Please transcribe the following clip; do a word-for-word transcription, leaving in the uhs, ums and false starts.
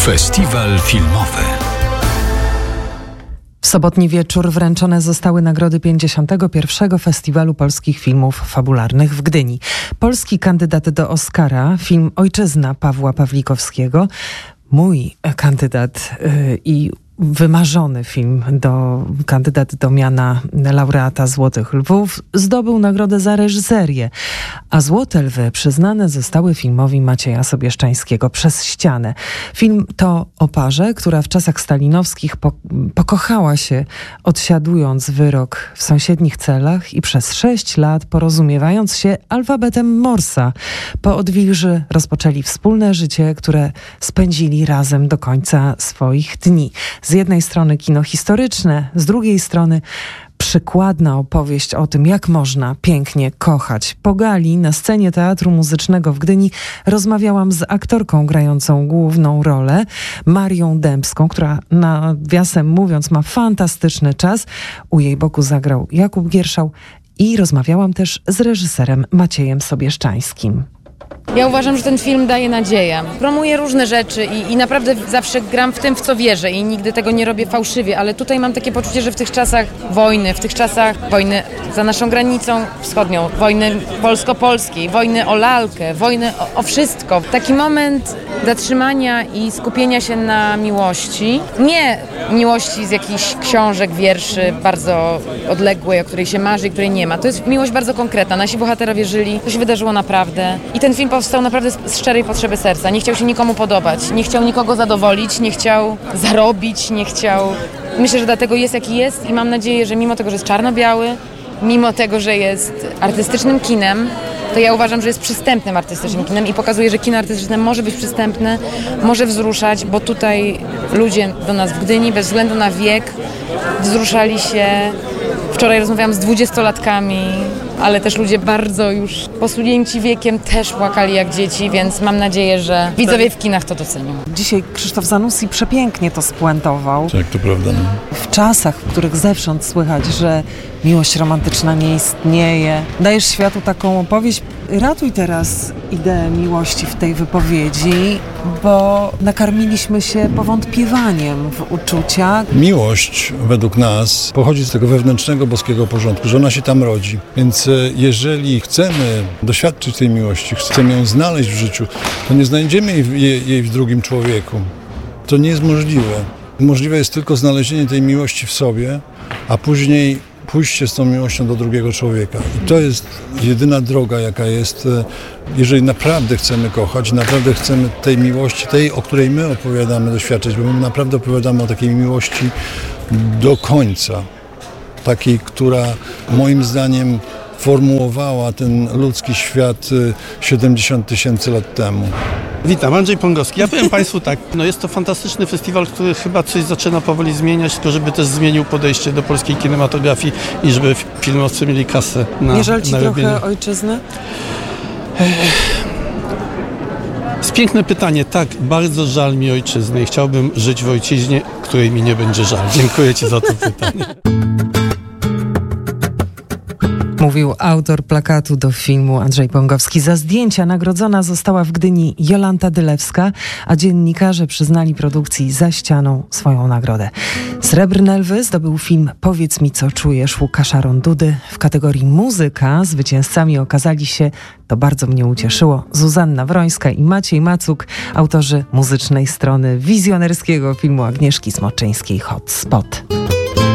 Festiwal filmowy. W sobotni wieczór wręczone zostały nagrody pięćdziesiątego pierwszego Festiwalu Polskich Filmów Fabularnych w Gdyni. Polski kandydat do Oscara, film Ojczyzna Pawła Pawlikowskiego, mój kandydat yy, i wymarzony film, do, kandydat do miana laureata Złotych Lwów, zdobył nagrodę za reżyserię, a Złote Lwy przyznane zostały filmowi Macieja Sobieszczańskiego Przez ścianę. Film to o parze, która w czasach stalinowskich po, pokochała się, odsiadując wyrok w sąsiednich celach i przez sześć lat porozumiewając się alfabetem Morsa. Po odwilży rozpoczęli wspólne życie, które spędzili razem do końca swoich dni. Z jednej strony kino historyczne, z drugiej strony przykładna opowieść o tym, jak można pięknie kochać. Po gali na scenie Teatru Muzycznego w Gdyni rozmawiałam z aktorką grającą główną rolę, Marią Dębską, która, nawiasem mówiąc, ma fantastyczny czas. U jej boku zagrał Jakub Gierszał i rozmawiałam też z reżyserem Maciejem Sobieszczańskim. Ja uważam, że ten film daje nadzieję. Promuje różne rzeczy i, i naprawdę zawsze gram w tym, w co wierzę i nigdy tego nie robię fałszywie, ale tutaj mam takie poczucie, że w tych czasach wojny, w tych czasach wojny za naszą granicą wschodnią, wojny polsko-polskiej, wojny o lalkę, wojny o, o wszystko. Taki moment zatrzymania i skupienia się na miłości. Nie miłości z jakichś książek, wierszy bardzo odległej, o której się marzy i której nie ma. To jest miłość bardzo konkretna. Nasi bohaterowie żyli, to się wydarzyło naprawdę. I ten film powstał naprawdę z szczerej potrzeby serca. Nie chciał się nikomu podobać, nie chciał nikogo zadowolić, nie chciał zarobić, nie chciał... Myślę, że dlatego jest jaki jest i mam nadzieję, że mimo tego, że jest czarno-biały, mimo tego, że jest artystycznym kinem, to ja uważam, że jest przystępnym artystycznym kinem i pokazuje, że kino artystyczne może być przystępne, może wzruszać, bo tutaj ludzie do nas w Gdyni, bez względu na wiek, wzruszali się. Wczoraj rozmawiałam z dwudziestolatkami, ale też ludzie bardzo już posunięci wiekiem też płakali jak dzieci, więc mam nadzieję, że widzowie w kinach to docenią. Dzisiaj Krzysztof Zanussi przepięknie to spuentował. Tak, to prawda. No. W czasach, w których zewsząd słychać, że miłość romantyczna nie istnieje. Dajesz światu taką opowieść. Ratuj teraz ideę miłości w tej wypowiedzi, bo nakarmiliśmy się powątpiewaniem w uczucia. Miłość według nas pochodzi z tego wewnętrznego boskiego porządku, że ona się tam rodzi. Więc jeżeli chcemy doświadczyć tej miłości, chcemy ją znaleźć w życiu, to nie znajdziemy jej, jej w drugim człowieku. To nie jest możliwe. Możliwe jest tylko znalezienie tej miłości w sobie, a później pójście z tą miłością do drugiego człowieka. I to jest jedyna droga, jaka jest, jeżeli naprawdę chcemy kochać, naprawdę chcemy tej miłości, tej, o której my opowiadamy, doświadczyć, bo my naprawdę opowiadamy o takiej miłości do końca. Takiej, która moim zdaniem formułowała ten ludzki świat siedemdziesiąt tysięcy lat temu. Witam, Andrzej Pągowski. Ja powiem Państwu tak, no jest to fantastyczny festiwal, który chyba coś zaczyna powoli zmieniać, tylko żeby też zmienił podejście do polskiej kinematografii i żeby filmowcy mieli kasę na Nie żal Ci na trochę robienie. ojczyzny? Jest piękne pytanie. Tak, bardzo żal mi ojczyzny i chciałbym żyć w ojczyźnie, której mi nie będzie żal. Dziękuję Ci za to pytanie. Mówił autor plakatu do filmu Andrzej Pągowski. Za zdjęcia nagrodzona została w Gdyni Jolanta Dylewska, a dziennikarze przyznali produkcji Za ścianą swoją nagrodę. Srebrne Lwy zdobył film Powiedz mi, co czujesz Łukasza Rondudy. W kategorii muzyka zwycięzcami okazali się, to bardzo mnie ucieszyło, Zuzanna Wrońska i Maciej Macuk, autorzy muzycznej strony wizjonerskiego filmu Agnieszki Smoczyńskiej Hot Spot.